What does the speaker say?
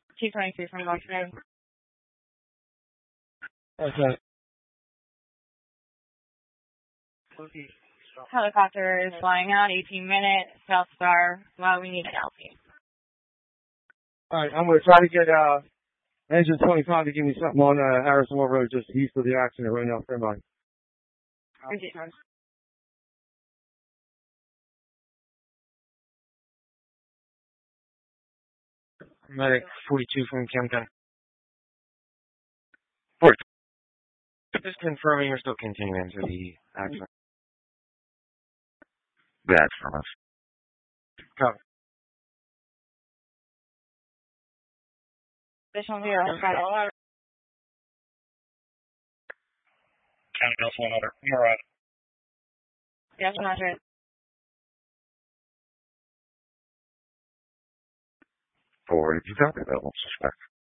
223 from Washington. Okay. Helicopter is flying out, 18 minutes, South Star. Well, we need Kelsey. Alright, I'm going to try to get engine 25 to give me something on Harrisonville Road just east of the accident right now. Stand by. Medic 42 from Camden. Fort. Just confirming you're still continuing to the accident. That's from us. Copy. Additional 0, Colorado. County Delta 100. You're right. Yes, 100. Forward, you got the available suspect.